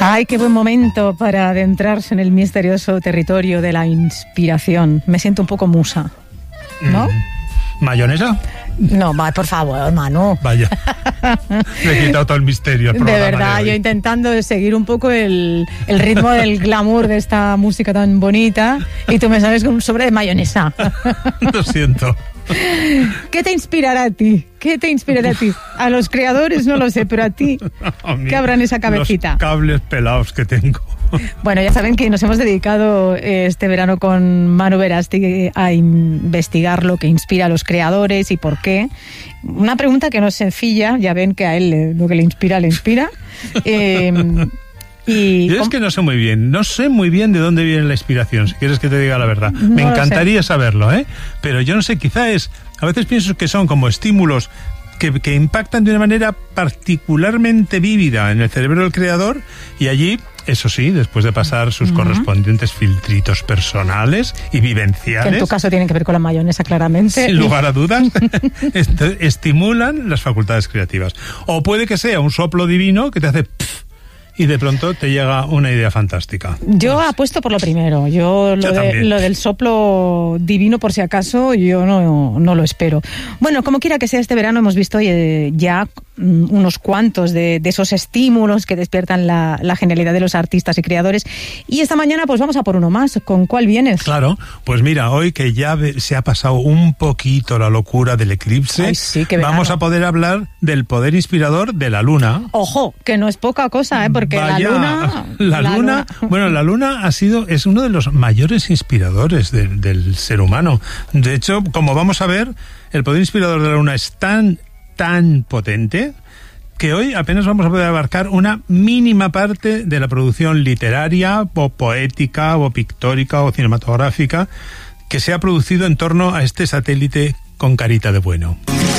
Ay, qué buen momento para adentrarse en el misterioso territorio de la inspiración. Me siento un poco musa, ¿no? ¿Mayonesa? No, va, por favor, Manu. Vaya, le he quitado todo el misterio al programa. De verdad, yo intentando seguir un poco el ritmo del glamour de esta música tan bonita y tú me sales con un sobre de mayonesa. Lo siento. ¿Qué te inspirará a ti? ¿Qué te inspirará a ti? A los creadores no lo sé, pero a ti, ¿qué habrá en esa cabecita? Los cables pelados que tengo. Bueno, ya saben que nos hemos dedicado este verano con Manu Verástegui a investigar lo que inspira a los creadores y por qué. Una pregunta que no es sencilla, ya ven que a él lo que le inspira, le inspira. Yo es que no sé muy bien de dónde viene la inspiración, si quieres que te diga la verdad. Me encantaría saberlo, pero yo no sé, a veces pienso que son como estímulos que impactan de una manera particularmente vívida en el cerebro del creador y allí, eso sí, después de pasar sus correspondientes filtritos personales y vivenciales. Que en tu caso tienen que ver con la mayonesa, claramente. Sin lugar a dudas, estimulan las facultades creativas. O puede que sea un soplo divino que te hace y de pronto te llega una idea fantástica. Yo apuesto por lo primero. Yo lo del soplo divino, por si acaso, yo no lo espero. Bueno, como quiera que sea, este verano hemos visto ya unos cuantos de esos estímulos que despiertan la genialidad de los artistas y creadores. Y esta mañana pues vamos a por uno más. ¿Con cuál vienes? Claro, pues mira, hoy que ya se ha pasado un poquito la locura del eclipse, vamos a poder hablar del poder inspirador de la luna. Ojo, que no es poca cosa, porque la luna es uno de los mayores inspiradores del ser humano. De hecho, como vamos a ver, el poder inspirador de la luna es tan potente que hoy apenas vamos a poder abarcar una mínima parte de la producción literaria o poética o pictórica o cinematográfica que se ha producido en torno a este satélite con carita de bueno.